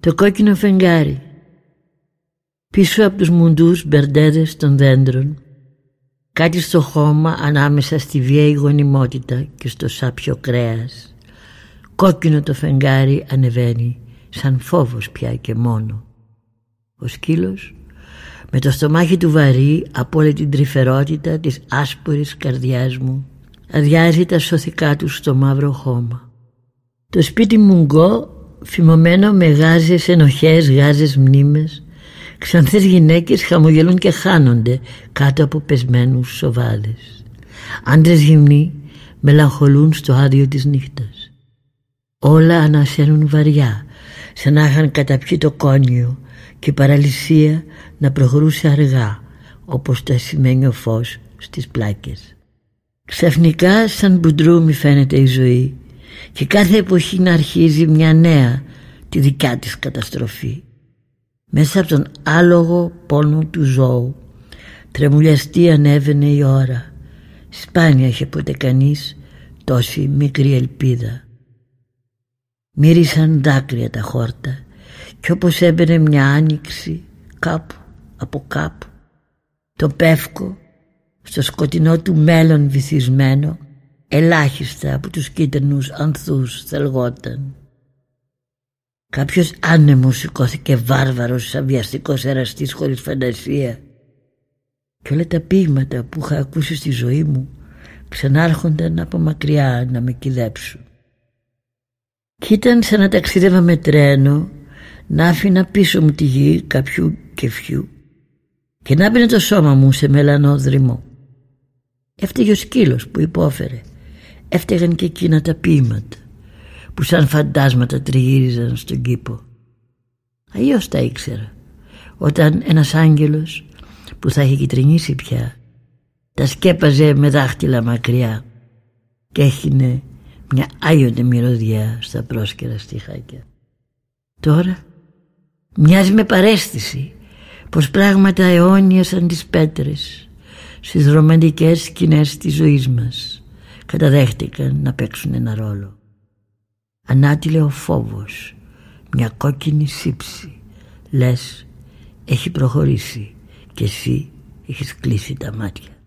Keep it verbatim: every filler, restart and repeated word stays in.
Το κόκκινο φεγγάρι. Πίσω από τους μουντούς μπερντέδες των δέντρων, κάτι στο χώμα ανάμεσα στη βίαιη γονιμότητα και στο σάπιο κρέας, κόκκινο το φεγγάρι ανεβαίνει σαν φόβος πια και μόνο. Ο σκύλος με το στομάχι του βαρύ από όλη την τρυφερότητα της άσπορης καρδιάς μου αδειάζει τα σωθικά του στο μαύρο χώμα. Το σπίτι μουγκό φημωμένο με γάζες ενοχές, γάζες μνήμες, ξανθές γυναίκες χαμογελούν και χάνονται κάτω από πεσμένους σοβάδες. Άντρες γυμνοί μελαγχολούν στο άδειο της νύχτας. Όλα ανασένουν βαριά, σαν να είχαν καταπιεί το κόνιο και η παραλυσία να προχωρούσε αργά, όπως το ασημένιο φως στις πλάκες. Ξαφνικά σαν μπουντρούμι φαίνεται η ζωή και κάθε εποχή να αρχίζει μια νέα, τη δικιά της καταστροφή. Μέσα από τον άλογο πόνο του ζώου τρεμουλιαστή ανέβαινε η ώρα. Σπάνια είχε ποτέ κανείς τόση μικρή ελπίδα. Μύρισαν δάκρυα τα χόρτα κι όπως έμπαινε μια άνοιξη κάπου από κάπου, το πεύκο στο σκοτεινό του μέλλον βυθισμένο ελάχιστα από τους κίτρινους ανθούς θελγόταν. Κάποιος άνεμος σηκώθηκε βάρβαρος σαν βιαστικός εραστής χωρίς φαντασία και όλα τα ποίηματα που είχα ακούσει στη ζωή μου ξανάρχονταν από μακριά να με κυδέψουν. Κι ήταν σαν να ταξίδευα με τρένο, να άφηνα πίσω μου τη γη κάποιου κεφιού και να μπαινε το σώμα μου σε μελανό δρυμό. Έφταιγε ο σκύλος που υπόφερε, έφταιγαν και εκείνα τα ποίηματα που σαν φαντάσματα τριγύριζαν στον κήπο. Αλλιώς τα ήξερα, όταν ένας άγγελος που θα είχε κυτρινήσει πια τα σκέπαζε με δάχτυλα μακριά και έχινε μια άγιοντε μυρωδιά στα πρόσκαιρα στιχάκια. Τώρα μοιάζει με παρέστηση πως πράγματα αιώνια σαν τις πέτρες στις ρομαντικές σκηνές της ζωής μας καταδέχτηκαν να παίξουν ένα ρόλο. Ανάτειλε ο φόβος, μια κόκκινη σύψη, λες έχει προχωρήσει και εσύ έχεις κλείσει τα μάτια.